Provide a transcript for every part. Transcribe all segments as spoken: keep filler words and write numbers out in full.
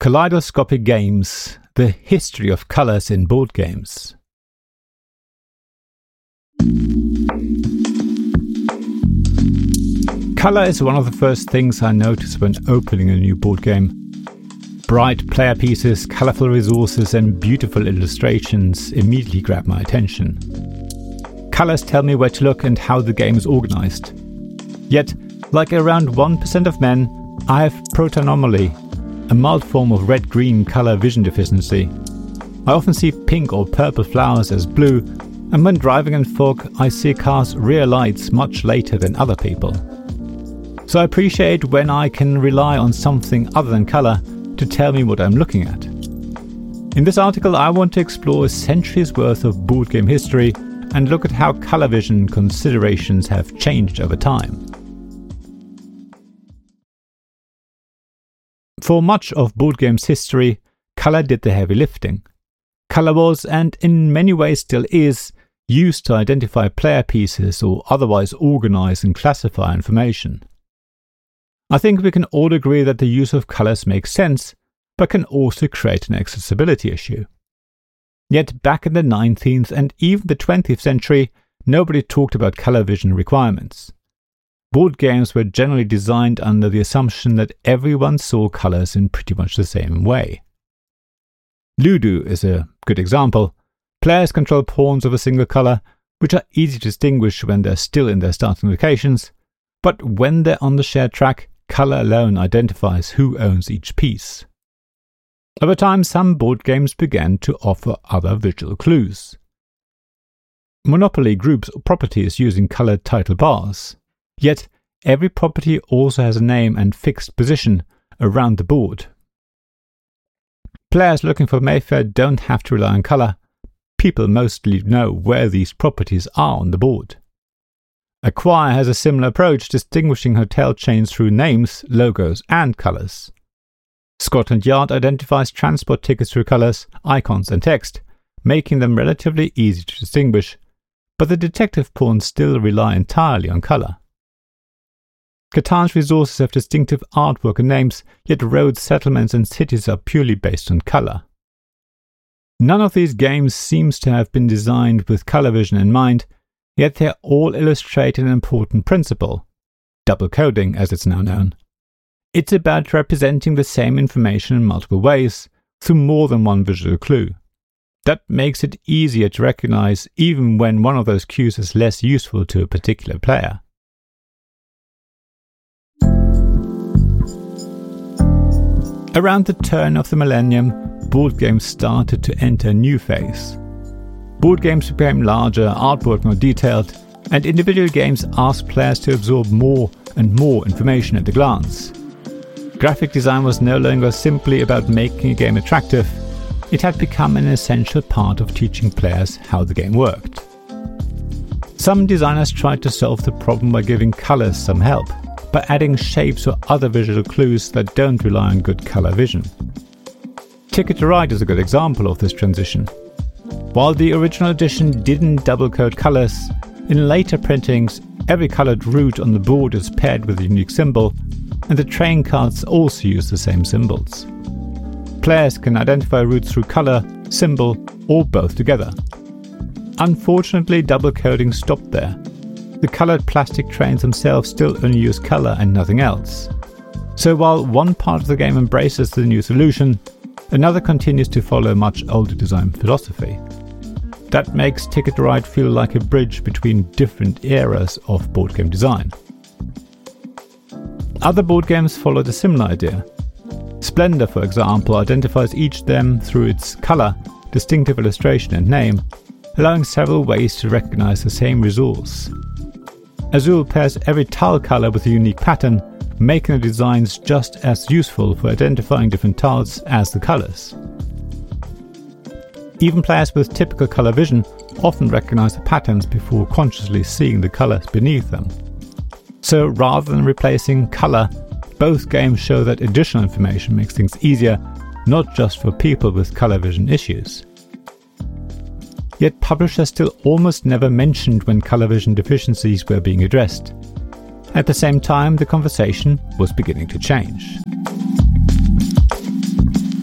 Kaleidoscopic Games, the history of colors in board games. Color is one of the first things I notice when opening a new board game. Bright player pieces, colorful resources and beautiful illustrations immediately grab my attention. Colors tell me where to look and how the game is organized. Yet, like around one percent of men, I have protanomaly, a mild form of red-green color vision deficiency. I often see pink or purple flowers as blue, and when driving in fog, I see a car's rear lights much later than other people. So I appreciate when I can rely on something other than color to tell me what I'm looking at. In this article, I want to explore a century's worth of board game history and look at how color vision considerations have changed over time. For much of board games' history, color did the heavy lifting. Color was, and in many ways still is, used to identify player pieces or otherwise organize and classify information. I think we can all agree that the use of colors makes sense, but can also create an accessibility issue. Yet back in the nineteenth and even the twentieth century, nobody talked about color vision requirements. Board games were generally designed under the assumption that everyone saw colors in pretty much the same way. Ludo is a good example. Players control pawns of a single color, which are easy to distinguish when they're still in their starting locations, but when they're on the shared track, color alone identifies who owns each piece. Over time, some board games began to offer other visual clues. Monopoly groups properties using colored title bars. Yet, every property also has a name and fixed position around the board. Players looking for Mayfair don't have to rely on color. People mostly know where these properties are on the board. Acquire has a similar approach, distinguishing hotel chains through names, logos, and colors. Scotland Yard identifies transport tickets through colors, icons, and text, making them relatively easy to distinguish, but the detective pawns still rely entirely on color. Catan's resources have distinctive artwork and names, yet roads, settlements, and cities are purely based on color. None of these games seems to have been designed with color vision in mind, yet they all illustrate an important principle, double coding as it's now known. It's about representing the same information in multiple ways, through more than one visual clue. That makes it easier to recognize even when one of those cues is less useful to a particular player. Around the turn of the millennium, board games started to enter a new phase. Board games became larger, artwork more detailed, and individual games asked players to absorb more and more information at a glance. Graphic design was no longer simply about making a game attractive, it had become an essential part of teaching players how the game worked. Some designers tried to solve the problem by giving colors some help, by adding shapes or other visual clues that don't rely on good color vision. Ticket to Ride is a good example of this transition. While the original edition didn't double-code colors, in later printings, every colored route on the board is paired with a unique symbol, and the train cards also use the same symbols. Players can identify routes through color, symbol, or both together. Unfortunately, double coding stopped there. The colored plastic trains themselves still only use color and nothing else. So while one part of the game embraces the new solution, another continues to follow a much older design philosophy. That makes Ticket to Ride feel like a bridge between different eras of board game design. Other board games followed a similar idea. Splendor, for example, identifies each them through its color, distinctive illustration and name, allowing several ways to recognize the same resource. Azul pairs every tile color with a unique pattern, making the designs just as useful for identifying different tiles as the colors. Even players with typical color vision often recognize the patterns before consciously seeing the colors beneath them. So rather than replacing color, both games show that additional information makes things easier, not just for people with color vision issues. Yet publishers still almost never mentioned when color vision deficiencies were being addressed. At the same time, the conversation was beginning to change.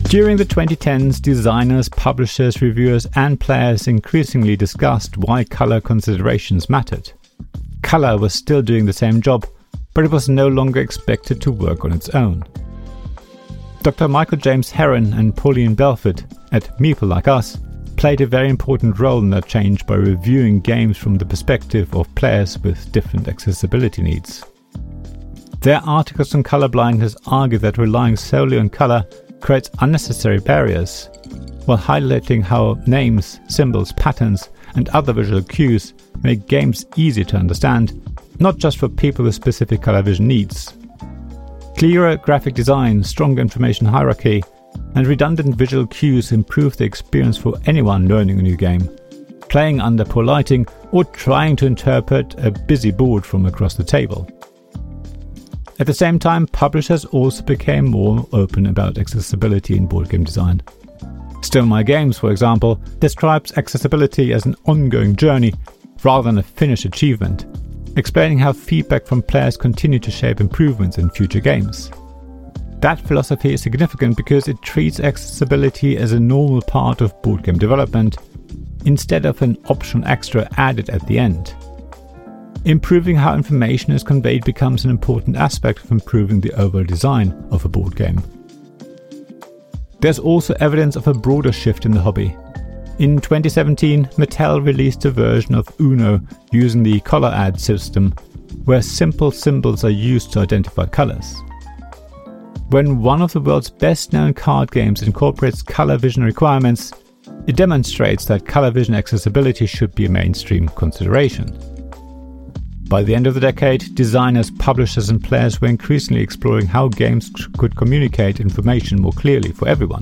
During the twenty tens, designers, publishers, reviewers and players increasingly discussed why colour considerations mattered. Colour was still doing the same job, but it was no longer expected to work on its own. Doctor Michael James Heron and Pauline Belford at Meeple Like Us played a very important role in that change by reviewing games from the perspective of players with different accessibility needs. Their articles on colour blindness argue that relying solely on colour creates unnecessary barriers, while highlighting how names, symbols, patterns and other visual cues make games easy to understand, not just for people with specific colour vision needs. Clearer graphic design, stronger information hierarchy, and redundant visual cues improve the experience for anyone learning a new game, playing under poor lighting or trying to interpret a busy board from across the table. At the same time, publishers also became more open about accessibility in board game design. Stonemaier Games, for example, describes accessibility as an ongoing journey rather than a finished achievement, explaining how feedback from players continue to shape improvements in future games. That philosophy is significant because it treats accessibility as a normal part of board game development, instead of an optional extra added at the end. Improving how information is conveyed becomes an important aspect of improving the overall design of a board game. There's also evidence of a broader shift in the hobby. In twenty seventeen, Mattel released a version of Uno using the color add system, where simple symbols are used to identify colors. When one of the world's best-known card games incorporates color vision requirements, it demonstrates that color vision accessibility should be a mainstream consideration. By the end of the decade, designers, publishers and players were increasingly exploring how games could communicate information more clearly for everyone.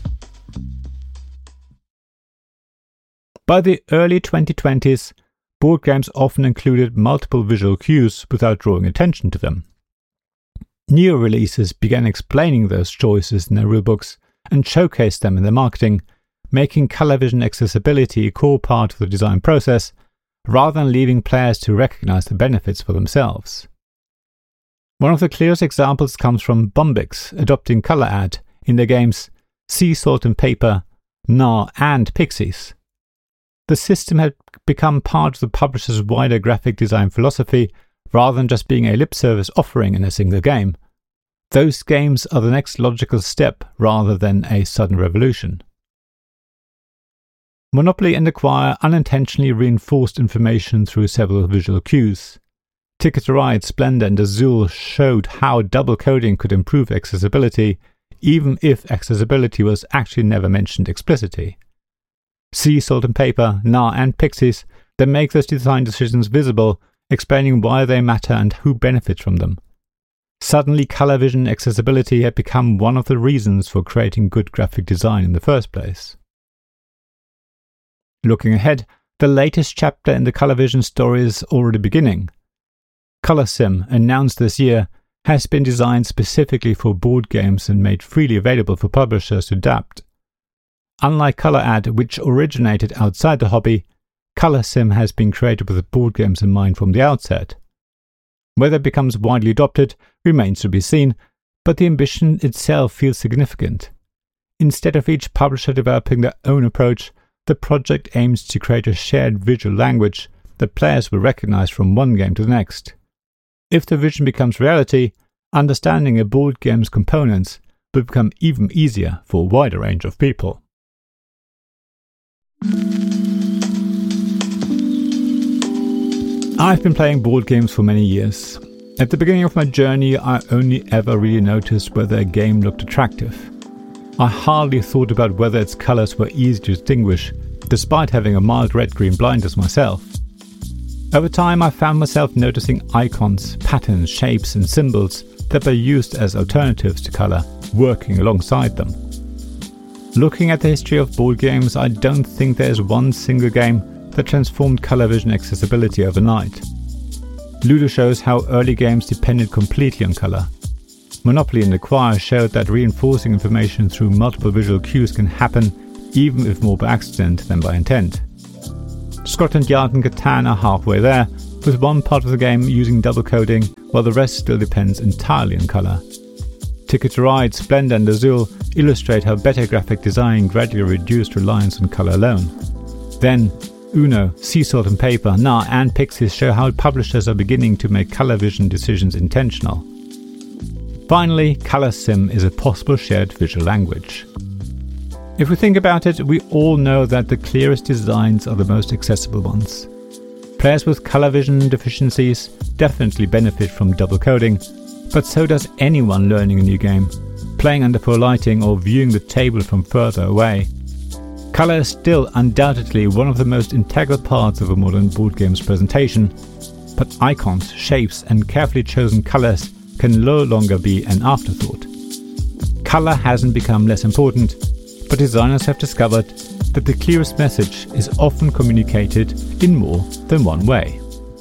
By the early twenty twenties, board games often included multiple visual cues without drawing attention to them. Newer releases began explaining those choices in their rulebooks and showcased them in their marketing, making color vision accessibility a core part of the design process, rather than leaving players to recognize the benefits for themselves. One of the clearest examples comes from Bombix adopting color add in their games Sea Salt and Paper, Gnar and Pixies. The system had become part of the publisher's wider graphic design philosophy rather than just being a lip service offering in a single game. Those games are the next logical step rather than a sudden revolution. Monopoly and Acquire unintentionally reinforced information through several visual cues. Ticket to Ride, Splendor and Azul showed how double coding could improve accessibility, even if accessibility was actually never mentioned explicitly. Sea Salt and Paper, Gnar and Pixies then make those design decisions visible, explaining why they matter and who benefits from them. Suddenly, color vision accessibility had become one of the reasons for creating good graphic design in the first place. Looking ahead, the latest chapter in the color vision story is already beginning. ColorSim, announced this year, has been designed specifically for board games and made freely available for publishers to adapt. Unlike Color Add, which originated outside the hobby, ColorSim has been created with board games in mind from the outset. Whether it becomes widely adopted remains to be seen, but the ambition itself feels significant. Instead of each publisher developing their own approach, the project aims to create a shared visual language that players will recognize from one game to the next. If the vision becomes reality, understanding a board game's components will become even easier for a wider range of people. I've been playing board games for many years. At the beginning of my journey, I only ever really noticed whether a game looked attractive. I hardly thought about whether its colours were easy to distinguish, despite having a mild red-green blindness myself. Over time, I found myself noticing icons, patterns, shapes and symbols that were used as alternatives to colour, working alongside them. Looking at the history of board games, I don't think there is one single game that transformed color vision accessibility overnight. Ludo shows how early games depended completely on color. Monopoly and Acquire showed that reinforcing information through multiple visual cues can happen, even if more by accident than by intent. Scotland Yard and Catan are halfway there, with one part of the game using double coding, while the rest still depends entirely on color. Ticket to Ride, Splendor and Azul illustrate how better graphic design gradually reduced reliance on color alone. Then, Uno, Sea Salt and Paper, N A R and Pixies show how publishers are beginning to make color vision decisions intentional. Finally, Color Sim is a possible shared visual language. If we think about it, we all know that the clearest designs are the most accessible ones. Players with color vision deficiencies definitely benefit from double coding, but so does anyone learning a new game, playing under poor lighting or viewing the table from further away. Color is still undoubtedly one of the most integral parts of a modern board game's presentation, but icons, shapes and carefully chosen colors can no longer be an afterthought. Color hasn't become less important, but designers have discovered that the clearest message is often communicated in more than one way.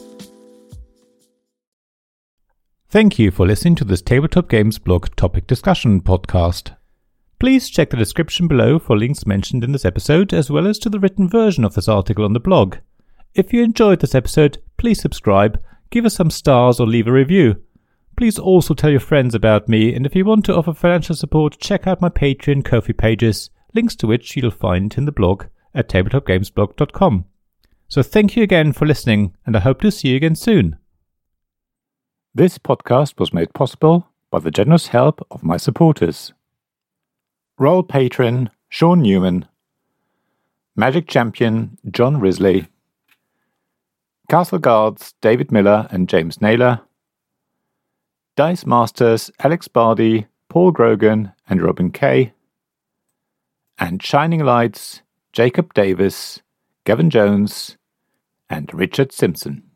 Thank you for listening to this Tabletop Games blog topic discussion podcast. Please check the description below for links mentioned in this episode, as well as to the written version of this article on the blog. If you enjoyed this episode, please subscribe, give us some stars or leave a review. Please also tell your friends about me, and if you want to offer financial support, check out my Patreon and Ko-fi pages, links to which you'll find in the blog at tabletop games blog dot com. So thank you again for listening, and I hope to see you again soon. This podcast was made possible by the generous help of my supporters. Royal Patron Sean Newman, Magic Champion John Risley, Castle Guards David Miller and James Naylor, Dice Masters Alex Bardi, Paul Grogan and Robin Kay, and Shining Lights Jacob Davis, Gavin Jones and Richard Simpson.